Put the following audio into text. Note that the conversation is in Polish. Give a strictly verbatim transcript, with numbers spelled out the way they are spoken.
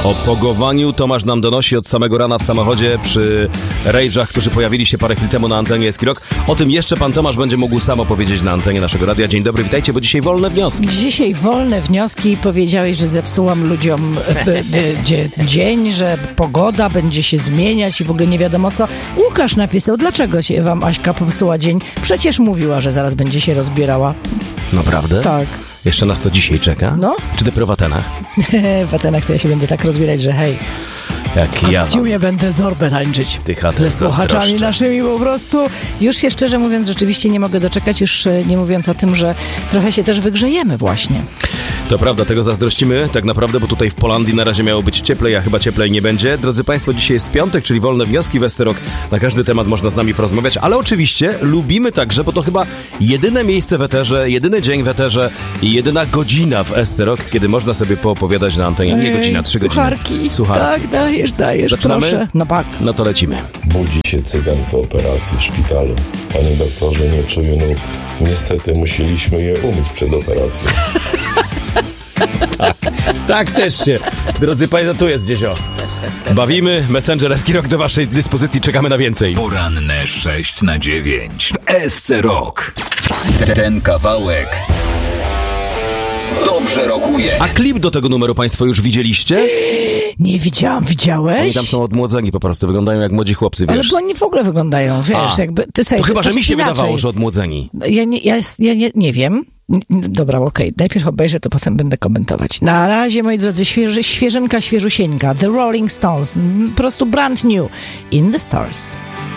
O pogowaniu Tomasz nam donosi od samego rana w samochodzie przy rage'ach, którzy pojawili się parę chwil temu na antenie Eski Rock. O tym jeszcze pan Tomasz będzie mógł sam opowiedzieć na antenie naszego radia. Dzień dobry, witajcie, bo dzisiaj wolne wnioski. Dzisiaj wolne wnioski. Powiedziałeś, że zepsułam ludziom b, b, dzień, że pogoda będzie się zmieniać i w ogóle nie wiadomo co. Łukasz napisał, dlaczego się wam Aśka popsuła dzień? Przecież mówiła, że zaraz będzie się rozbierała. Naprawdę? Tak. Jeszcze nas to dzisiaj czeka? No. Czy dopiero w Atenach? W Atenach to ja się będę tak rozbierać, że hej, Jak w kostiumie ja będę zorbę tańczyć. Tych ze słuchaczami naszymi po prostu. Już się szczerze mówiąc, rzeczywiście nie mogę doczekać, już nie mówiąc o tym, że trochę się też wygrzejemy właśnie. To prawda, tego zazdrościmy tak naprawdę, bo tutaj w Polandii na razie miało być cieplej, a chyba cieplej nie będzie. Drodzy Państwo, dzisiaj jest piątek, czyli wolne wnioski w Eski Rock. Na każdy temat można z nami porozmawiać, ale oczywiście lubimy także, bo to chyba jedyne miejsce w eterze, jedyny dzień w eterze i jedyna godzina w Eski Rock, kiedy można sobie poopowiadać na antenie. Nie godzina, trzy Sucharki. godziny. Sucharki. Tak, dajesz, dajesz, Zaczynamy? proszę. No tak. No to lecimy. Budzi się cygan po operacji w szpitalu. Panie doktorze, nie czuję nóg. Niestety musieliśmy je umyć przed operacją. Tak, tak też się. Drodzy Państwo, tu jest gdzieś o. Bawimy. Messenger Eski Rock do waszej dyspozycji. Czekamy na więcej. Poranne sześć na dziewięć w Esce Rock. Ten kawałek dobrze rokuje. A klip do tego numeru Państwo już widzieliście? Nie widziałam, widziałeś? Oni tam są odmłodzeni po prostu, wyglądają jak młodzi chłopcy, wiesz. Ale bo oni w ogóle wyglądają, wiesz, A, jakby... Ty sobie, to chyba, że mi się inaczej. wydawało, że odmłodzeni. Ja nie, ja, ja nie, nie wiem. Dobra, okej. Okay. Najpierw obejrzę, to potem będę komentować. Na razie, moi drodzy, świeży, świeżynka, świeżusieńka. The Rolling Stones. Po prostu brand new. In the Stars.